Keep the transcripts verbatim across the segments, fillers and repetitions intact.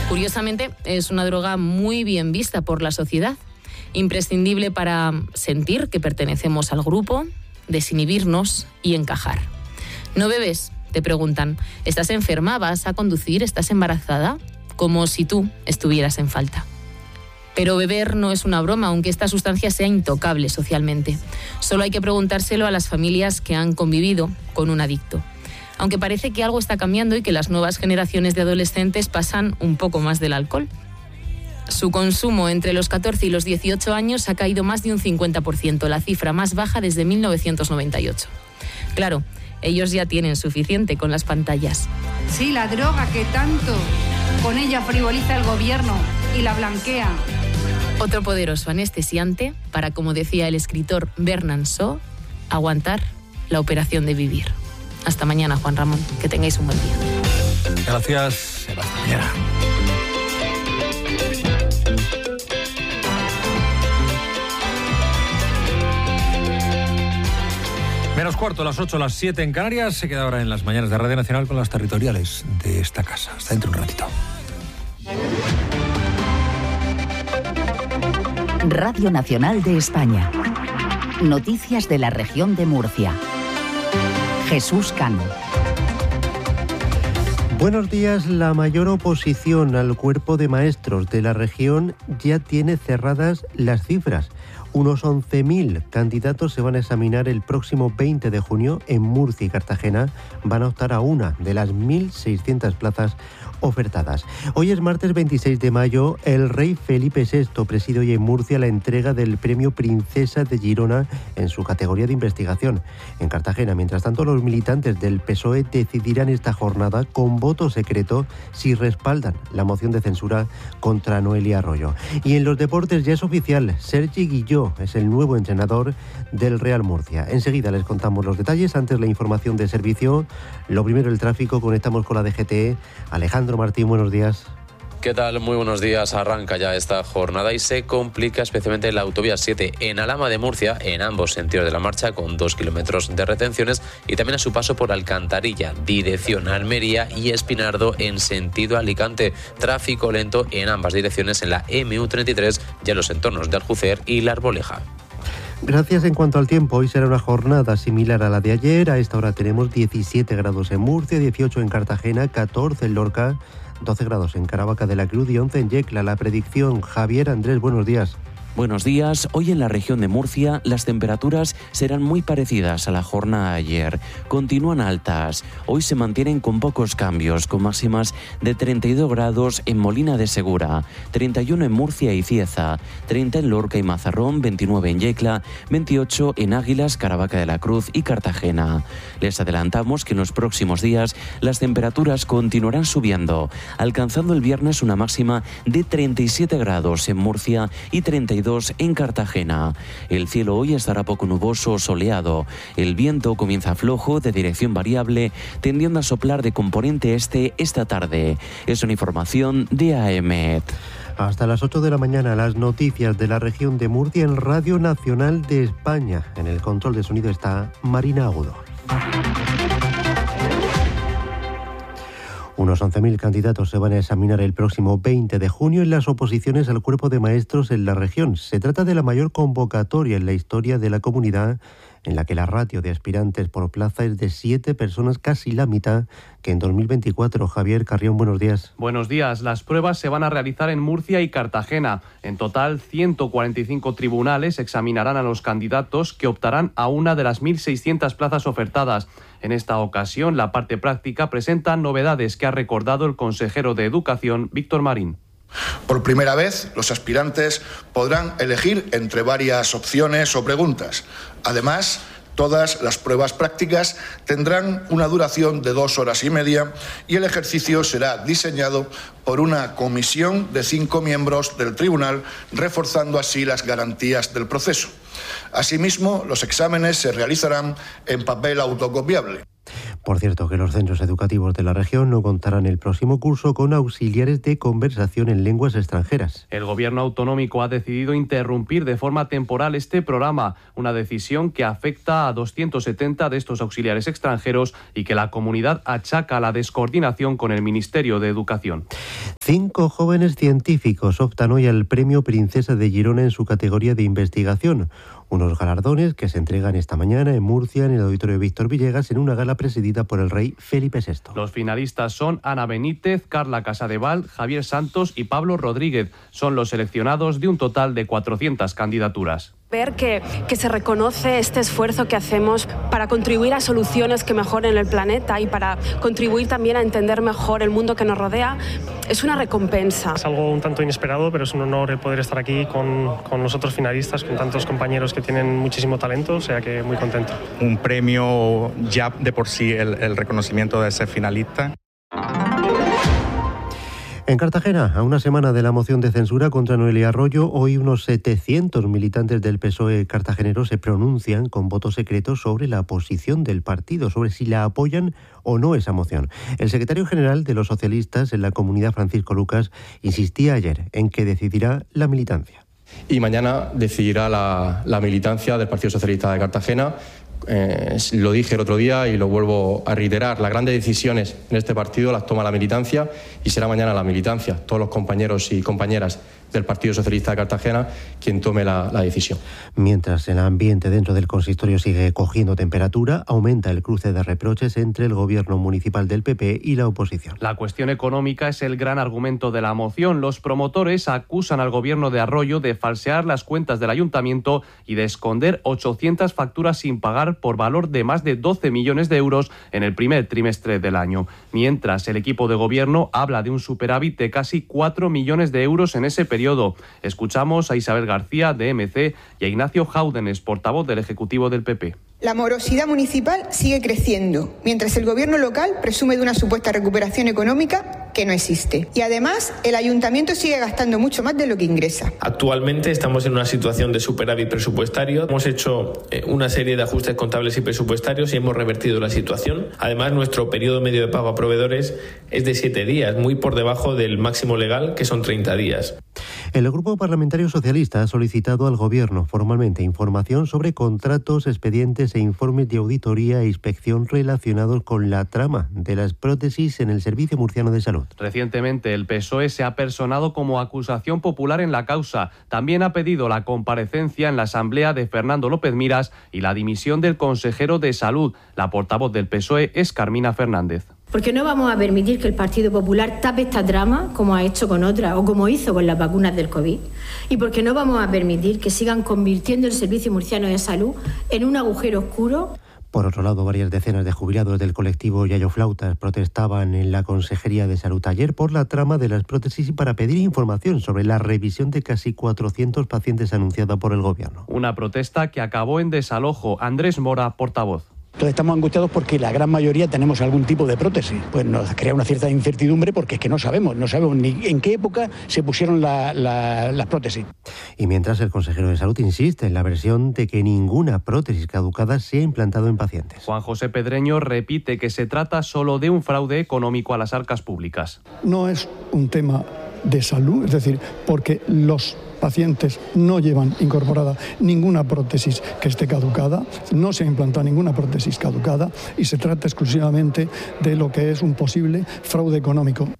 Curiosamente, es una droga muy bien vista por la sociedad, imprescindible para sentir que pertenecemos al grupo, desinhibirnos y encajar. ¿No bebes?, te preguntan. ¿Estás enferma? ¿Vas a conducir? ¿Estás embarazada? Como si tú estuvieras en falta. Pero beber no es una broma, aunque esta sustancia sea intocable socialmente. Solo hay que preguntárselo a las familias que han convivido con un adicto. Aunque parece que algo está cambiando y que las nuevas generaciones de adolescentes pasan un poco más del alcohol. Su consumo entre los catorce y los dieciocho años ha caído más de un cincuenta por ciento, la cifra más baja desde mil novecientos noventa y ocho. Claro, ellos ya tienen suficiente con las pantallas. Sí, la droga que tanto con ella frivoliza el gobierno y la blanquea. Otro poderoso anestesiante para, como decía el escritor Bernard Shaw, aguantar la operación de vivir. Hasta mañana, Juan Ramón. Que tengáis un buen día. Gracias. Hasta mañana. Menos cuarto, las ocho, las siete en Canarias. Se queda ahora en las mañanas de Radio Nacional con las territoriales de esta casa. Hasta dentro de un ratito. Radio Nacional de España. Noticias de la región de Murcia. Jesús Cano. Buenos días. La mayor oposición al cuerpo de maestros de la región ya tiene cerradas las cifras. Unos once mil candidatos se van a examinar el próximo veinte de junio en Murcia y Cartagena. Van a optar a una de las mil seiscientas plazas ofertadas. Hoy es martes veintiséis de mayo. El rey Felipe sexto preside hoy en Murcia la entrega del premio Princesa de Girona en su categoría de investigación. En Cartagena, mientras tanto, los militantes del P S O E decidirán esta jornada con voto secreto si respaldan la moción de censura contra Noelia Arroyo. Y en los deportes ya es oficial, Sergi Guilló es el nuevo entrenador del Real Murcia. Enseguida les contamos los detalles. Antes, la información de servicio. Lo primero, el tráfico. Conectamos con la D G T E. Alejandro Martín, buenos días. ¿Qué tal? Muy buenos días. Arranca ya esta jornada y se complica especialmente la autovía siete en Alhama de Murcia, en ambos sentidos de la marcha, con dos kilómetros de retenciones, y también a su paso por Alcantarilla, dirección Almería, y Espinardo en sentido Alicante. Tráfico lento en ambas direcciones en la eme u treinta y tres y en los entornos de Aljucer y La Arboleja. Gracias. En cuanto al tiempo, hoy será una jornada similar a la de ayer. A esta hora tenemos diecisiete grados en Murcia, dieciocho en Cartagena, catorce en Lorca, doce grados en Caravaca de la Cruz y once en Yecla. La predicción, Javier Andrés, buenos días. Buenos días. Hoy en la región de Murcia las temperaturas serán muy parecidas a la jornada de ayer. Continúan altas. Hoy se mantienen con pocos cambios, con máximas de treinta y dos grados en Molina de Segura, treinta y uno en Murcia y Cieza, treinta en Lorca y Mazarrón, veintinueve en Yecla, veintiocho en Águilas, Caravaca de la Cruz y Cartagena. Les adelantamos que en los próximos días las temperaturas continuarán subiendo, alcanzando el viernes una máxima de treinta y siete grados en Murcia y treinta y dos en Cartagena. El cielo hoy estará poco nuboso o soleado. El viento comienza flojo de dirección variable, tendiendo a soplar de componente este esta tarde. Es una información de A E M E T. Hasta las ocho de la mañana, las noticias de la región de Murcia en Radio Nacional de España. En el control de sonido está Marina Agudo. Unos once mil candidatos se van a examinar el próximo veinte de junio en las oposiciones al cuerpo de maestros en la región. Se trata de la mayor convocatoria en la historia de la comunidad, en la que la ratio de aspirantes por plaza es de siete personas, casi la mitad que en dos mil veinticuatro. Javier Carrión, buenos días. Buenos días. Las pruebas se van a realizar en Murcia y Cartagena. En total, ciento cuarenta y cinco tribunales examinarán a los candidatos que optarán a una de las mil seiscientas plazas ofertadas. En esta ocasión, la parte práctica presenta novedades que ha recordado el consejero de Educación, Víctor Marín. Por primera vez, los aspirantes podrán elegir entre varias opciones o preguntas. Además, todas las pruebas prácticas tendrán una duración de dos horas y media y el ejercicio será diseñado por una comisión de cinco miembros del tribunal, reforzando así las garantías del proceso. Asimismo, los exámenes se realizarán en papel autocopiable. Por cierto, que los centros educativos de la región no contarán el próximo curso con auxiliares de conversación en lenguas extranjeras. El gobierno autonómico ha decidido interrumpir de forma temporal este programa, una decisión que afecta a doscientos setenta de estos auxiliares extranjeros y que la comunidad achaca a la descoordinación con el Ministerio de Educación. Cinco jóvenes científicos optan hoy al Premio Princesa de Girona en su categoría de investigación. Unos galardones que se entregan esta mañana en Murcia, en el Auditorio Víctor Villegas, en una gala presidida por el rey Felipe sexto. Los finalistas son Ana Benítez, Carla Casadeval, Javier Santos y Pablo Rodríguez. Son los seleccionados de un total de cuatrocientas candidaturas. Ver que, que se reconoce este esfuerzo que hacemos para contribuir a soluciones que mejoren el planeta y para contribuir también a entender mejor el mundo que nos rodea, es una recompensa. Es algo un tanto inesperado, pero es un honor el poder estar aquí con, con los otros finalistas, con tantos compañeros que tienen muchísimo talento, o sea que muy contento. Un premio ya de por sí, el, el reconocimiento de ser finalista. En Cartagena, a una semana de la moción de censura contra Noelia Arroyo, hoy unos setecientos militantes del P S O E cartagenero se pronuncian con voto secreto sobre la posición del partido, sobre si la apoyan o no esa moción. El secretario general de los socialistas en la comunidad, Francisco Lucas, insistía ayer en que decidirá la militancia. Y mañana decidirá la, la militancia del Partido Socialista de Cartagena. Eh, lo dije el otro día y lo vuelvo a reiterar, las grandes decisiones en este partido las toma la militancia y será mañana la militancia, todos los compañeros y compañeras del Partido Socialista de Cartagena quien tome la, la decisión. Mientras el ambiente dentro del consistorio sigue cogiendo temperatura, aumenta el cruce de reproches entre el gobierno municipal del P P y la oposición. La cuestión económica es el gran argumento de la moción. Los promotores acusan al gobierno de Arroyo de falsear las cuentas del ayuntamiento y de esconder ochocientas facturas sin pagar por valor de más de doce millones de euros en el primer trimestre del año. Mientras el equipo de gobierno habla de un superávit de casi cuatro millones de euros en ese periodo. Escuchamos a Isabel García, de M C, y a Ignacio Jáudenes, portavoz del Ejecutivo del P P. La morosidad municipal sigue creciendo, mientras el gobierno local presume de una supuesta recuperación económica que no existe. Y además, el ayuntamiento sigue gastando mucho más de lo que ingresa. Actualmente estamos en una situación de superávit presupuestario. Hemos hecho una serie de ajustes contables y presupuestarios y hemos revertido la situación. Además, nuestro periodo medio de pago a proveedores es de siete días, muy por debajo del máximo legal, que son treinta días. El Grupo Parlamentario Socialista ha solicitado al Gobierno formalmente información sobre contratos, expedientes e informes de auditoría e inspección relacionados con la trama de las prótesis en el Servicio Murciano de Salud. Recientemente, el P S O E se ha personado como acusación popular en la causa. También ha pedido la comparecencia en la Asamblea de Fernando López Miras y la dimisión del consejero de Salud. La portavoz del P S O E es Carmina Fernández. Porque no vamos a permitir que el Partido Popular tape esta trama como ha hecho con otras o como hizo con las vacunas del COVID. Y porque no vamos a permitir que sigan convirtiendo el Servicio Murciano de Salud en un agujero oscuro. Por otro lado, varias decenas de jubilados del colectivo Yayo Flautas protestaban en la Consejería de Salud ayer por la trama de las prótesis y para pedir información sobre la revisión de casi cuatrocientos pacientes anunciada por el Gobierno. Una protesta que acabó en desalojo. Andrés Mora, portavoz. Entonces estamos angustiados porque la gran mayoría tenemos algún tipo de prótesis. Pues nos crea una cierta incertidumbre porque es que no sabemos, no sabemos ni en qué época se pusieron la, la, las prótesis. Y mientras el consejero de Salud insiste en la versión de que ninguna prótesis caducada se ha implantado en pacientes. Juan José Pedreño repite que se trata solo de un fraude económico a las arcas públicas. No es un tema de salud, es decir, porque los pacientes no llevan incorporada ninguna prótesis que esté caducada, no se ha implantado ninguna prótesis caducada y se trata exclusivamente de lo que es un posible fraude económico.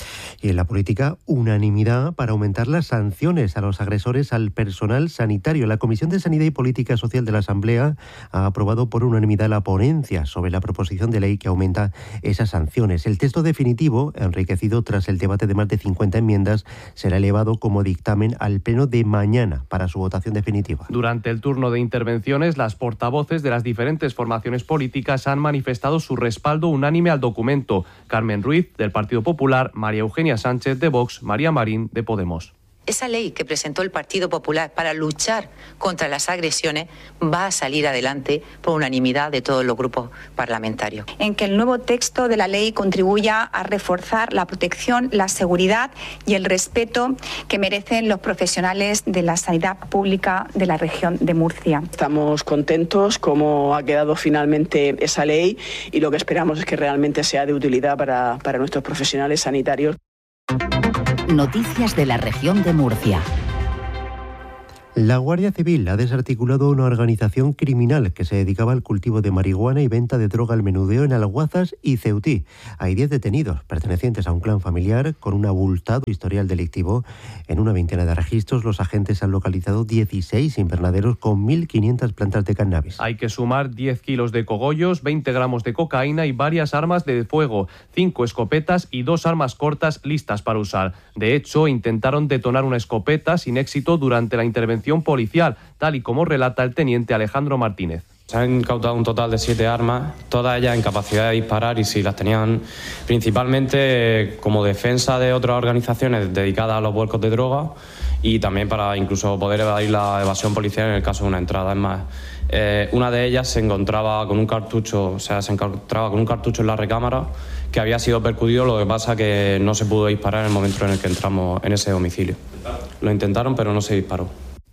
Y en la política, unanimidad para aumentar las sanciones a los agresores al personal sanitario. La Comisión de Sanidad y Política Social de la Asamblea ha aprobado por unanimidad la ponencia sobre la proposición de ley que aumenta esas sanciones. El texto definitivo, enriquecido tras el debate de más de cincuenta enmiendas, será elevado como dictamen al pleno de mañana para su votación definitiva. Durante el turno de intervenciones, las portavoces de las diferentes formaciones políticas han manifestado su respaldo unánime al documento. Carmen Ruiz, del Partido Popular, María Eugenia Sánchez, de Vox, María Marín, de Podemos. esa ley que presentó el Partido Popular para luchar contra las agresiones va a salir adelante por unanimidad de todos los grupos parlamentarios. En que el nuevo texto de la ley contribuya a reforzar la protección, la seguridad y el respeto que merecen los profesionales de la sanidad pública de la región de Murcia. Estamos contentos como ha quedado finalmente esa ley y lo que esperamos es que realmente sea de utilidad para, para nuestros profesionales sanitarios. Noticias de la región de Murcia. La Guardia Civil ha desarticulado una organización criminal que se dedicaba al cultivo de marihuana y venta de droga al menudeo en Alguazas y Ceutí. Hay diez detenidos pertenecientes a un clan familiar con un abultado historial delictivo. En una veintena de registros, los agentes han localizado dieciséis invernaderos con mil quinientas plantas de cannabis. Hay que sumar diez kilos de cogollos, veinte gramos de cocaína y varias armas de fuego, cinco escopetas y dos armas cortas listas para usar. De hecho, intentaron detonar una escopeta sin éxito durante la intervención policial, tal y como relata el teniente Alejandro Martínez. Se han incautado un total de siete armas, todas ellas en capacidad de disparar y si las tenían principalmente como defensa de otras organizaciones dedicadas a los vuelcos de droga y también para incluso poder evadir la evasión policial en el caso de una entrada. Es más, eh, una de ellas se encontraba con un cartucho, o sea, se encontraba con un cartucho en la recámara que había sido percutido, lo que pasa que no se pudo disparar en el momento en el que entramos en ese domicilio. Lo intentaron, pero no se disparó.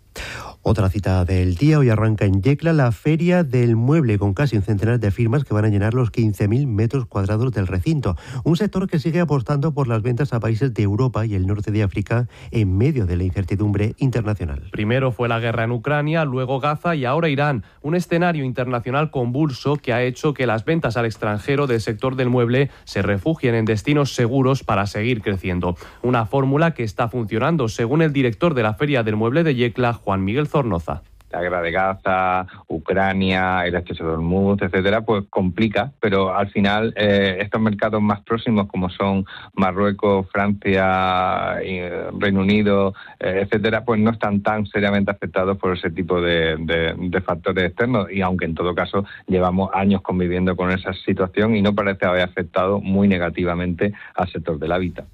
Otra cita del día, hoy arranca en Yecla la Feria del Mueble, con casi un centenar de firmas que van a llenar los quince mil metros cuadrados del recinto. Un sector que sigue apostando por las ventas a países de Europa y el norte de África en medio de la incertidumbre internacional. Primero fue la guerra en Ucrania, luego Gaza y ahora Irán. Un escenario internacional convulso que ha hecho que las ventas al extranjero del sector del mueble se refugien en destinos seguros para seguir creciendo. Una fórmula que está funcionando, según el director de la Feria del Mueble de Yecla, Juan Miguel Zornoza. La guerra de Gaza, Ucrania, el estrecho de Hormuz, etcétera, pues complica, pero al final eh, estos mercados más próximos como son Marruecos, Francia, eh, Reino Unido, eh, etcétera, pues no están tan seriamente afectados por ese tipo de, de, de factores externos y aunque en todo caso llevamos años conviviendo con esa situación y no parece haber afectado muy negativamente al sector del hábitat.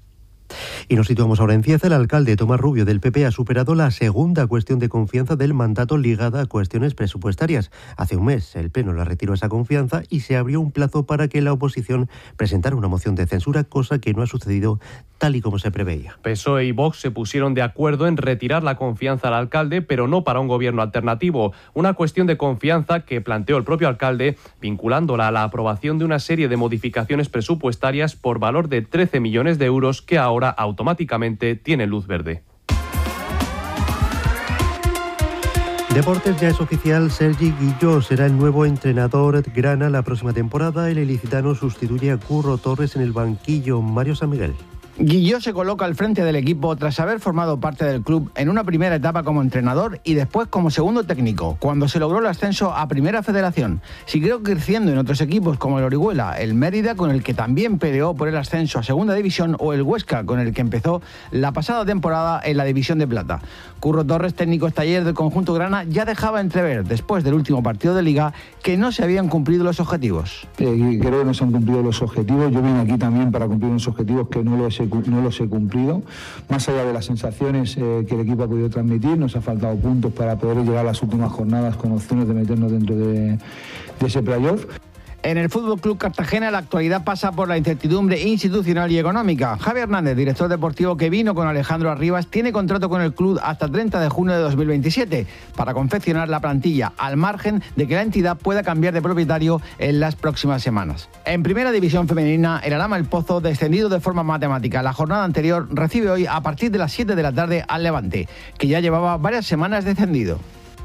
Y nos situamos ahora en Cieza. El alcalde Tomás Rubio del P P ha superado la segunda cuestión de confianza del mandato ligada a cuestiones presupuestarias. Hace un mes el Pleno le retiró esa confianza y se abrió un plazo para que la oposición presentara una moción de censura, cosa que no ha sucedido tal y como se preveía. P S O E y Vox se pusieron de acuerdo en retirar la confianza al alcalde, pero no para un gobierno alternativo. Una cuestión de confianza que planteó el propio alcalde, vinculándola a la aprobación de una serie de modificaciones presupuestarias por valor de trece millones de euros que ahora automáticamente tiene luz verde. Deportes, ya es oficial, Sergi Guilló será el nuevo entrenador grana la próxima temporada. El ilicitano sustituye a Curro Torres en el banquillo. Mario San Miguel. Guilló se coloca al frente del equipo tras haber formado parte del club en una primera etapa como entrenador y después como segundo técnico, cuando se logró el ascenso a Primera Federación. Siguió creciendo en otros equipos como el Orihuela, el Mérida, con el que también peleó por el ascenso a Segunda División, o el Huesca, con el que empezó la pasada temporada en la División de Plata. Curro Torres, técnico estaller del conjunto grana, ya dejaba entrever, después del último partido de Liga, que no se habían cumplido los objetivos. Eh, creo que no se han cumplido los objetivos. Yo vine aquí también para cumplir unos objetivos que no los he no los he cumplido. Más allá de las sensaciones eh, que el equipo ha podido transmitir, nos ha faltado puntos para poder llegar a las últimas jornadas con opciones de meternos dentro de, de ese playoff. En el Fútbol Club Cartagena la actualidad pasa por la incertidumbre institucional y económica. Javi Hernández, director deportivo que vino con Alejandro Arribas, tiene contrato con el club hasta treinta de junio de dos mil veintisiete para confeccionar la plantilla, al margen de que la entidad pueda cambiar de propietario en las próximas semanas. En Primera División Femenina, el Alhama El Pozo, descendido de forma matemática la jornada anterior, recibe hoy a partir de las siete de la tarde al Levante, que ya llevaba varias semanas descendido.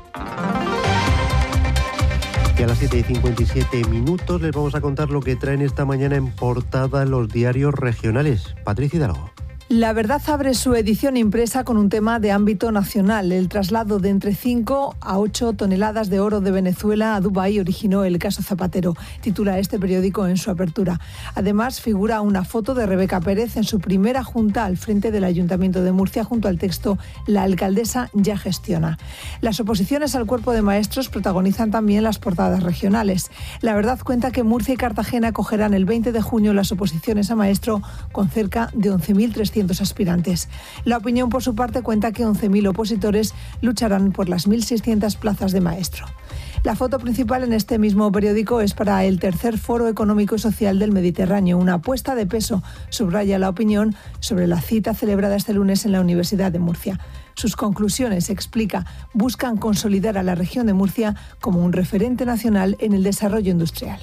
Y a las siete y cincuenta y siete minutos les vamos a contar lo que traen esta mañana en portada los diarios regionales. Patricia Hidalgo. La Verdad abre su edición impresa con un tema de ámbito nacional. El traslado de entre cinco a ocho toneladas de oro de Venezuela a Dubái originó el caso Zapatero, titula este periódico en su apertura. Además, figura una foto de Rebeca Pérez en su primera junta al frente del Ayuntamiento de Murcia, junto al texto "La alcaldesa ya gestiona". Las oposiciones al cuerpo de maestros protagonizan también las portadas regionales. La Verdad cuenta que Murcia y Cartagena acogerán el veinte de junio las oposiciones a maestro con cerca de once mil trescientos doscientos aspirantes. La Opinión, por su parte, cuenta que once mil opositores lucharán por las mil seiscientas plazas de maestro. La foto principal en este mismo periódico es para el tercer Foro Económico y Social del Mediterráneo, una apuesta de peso, subraya La Opinión, sobre la cita celebrada este lunes en la Universidad de Murcia. Sus conclusiones, explica, buscan consolidar a la región de Murcia como un referente nacional en el desarrollo industrial.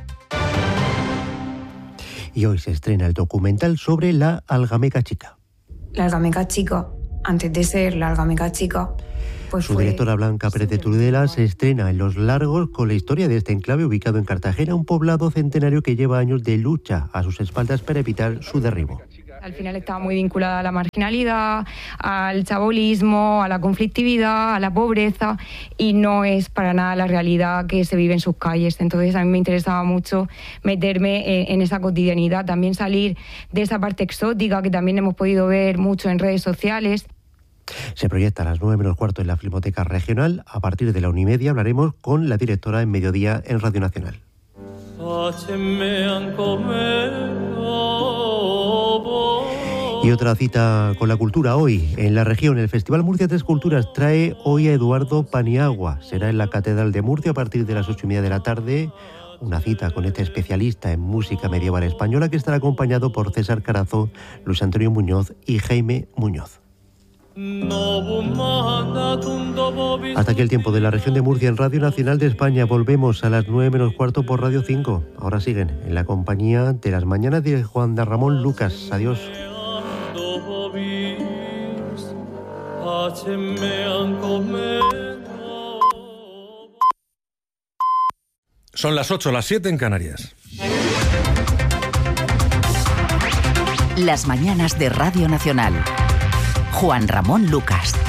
Y hoy se estrena el documental sobre la algameca chica. La algameca chica, antes de ser la algameca chica, pues Su fue... directora Blanca Pérez de Tudela se estrena en Los Largos con la historia de este enclave ubicado en Cartagena, un poblado centenario que lleva años de lucha a sus espaldas para evitar su derribo. Al final estaba muy vinculada a la marginalidad, al chabolismo, a la conflictividad, a la pobreza, y no es para nada la realidad que se vive en sus calles. Entonces a mí me interesaba mucho meterme en, en esa cotidianidad, también salir de esa parte exótica que también hemos podido ver mucho en redes sociales. Se proyecta a las nueve menos cuarto en la Filmoteca Regional. A partir de la una y media hablaremos con la directora en Mediodía en Radio Nacional. Y otra cita con la cultura hoy. En la región, el Festival Murcia Tres Culturas trae hoy a Eduardo Paniagua. Será en la Catedral de Murcia a partir de las ocho y media de la tarde. Una cita con este especialista en música medieval española que estará acompañado por César Carazo, Luis Antonio Muñoz y Jaime Muñoz. Hasta aquí el tiempo de la región de Murcia en Radio Nacional de España. Volvemos a las nueve menos cuarto por Radio cinco. Ahora siguen en la compañía de las mañanas de Juan de Ramón Lucas. Adiós. Son las ocho, las siete en Canarias. Las mañanas de Radio Nacional. Juan Ramón Lucas.